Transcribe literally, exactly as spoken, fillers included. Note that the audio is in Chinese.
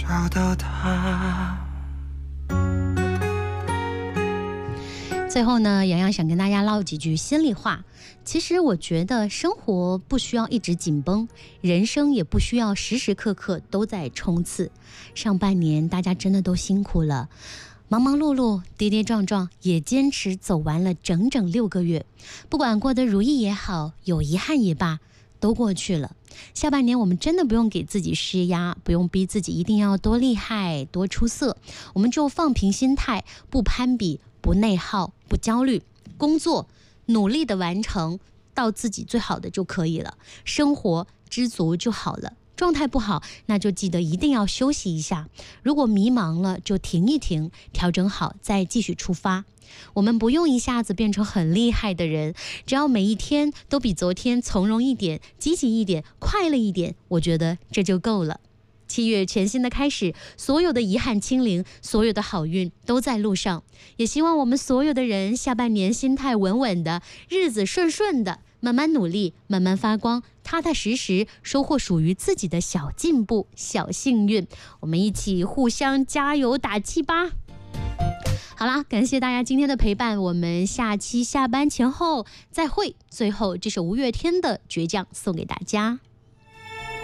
找到他。 最后呢，洋洋想跟大家唠几句心里话。其实我觉得生活不需要一直紧绷，人生也不需要时时刻刻都在冲刺。上半年大家真的都辛苦了，忙忙碌碌，跌跌撞撞，也坚持走完了整整六个月。不管过得如意也好，有遗憾也罢，都过去了。下半年我们真的不用给自己施压，不用逼自己一定要多厉害多出色，我们就放平心态，不攀比，不内耗，不焦虑，工作努力的完成到自己最好的就可以了，生活知足就好了。状态不好，那就记得一定要休息一下，如果迷茫了就停一停，调整好再继续出发。我们不用一下子变成很厉害的人，只要每一天都比昨天从容一点，积极一点，快乐一点，我觉得这就够了。七月全新的开始，所有的遗憾清零，所有的好运都在路上。也希望我们所有的人下半年心态稳稳的，日子顺顺的，慢慢努力，慢慢发光，踏踏实实收获属于自己的小进步、小幸运。我们一起互相加油打气吧。好啦，感谢大家今天的陪伴，我们下期下班前后再会。最后这首五月天的《倔强》送给大家。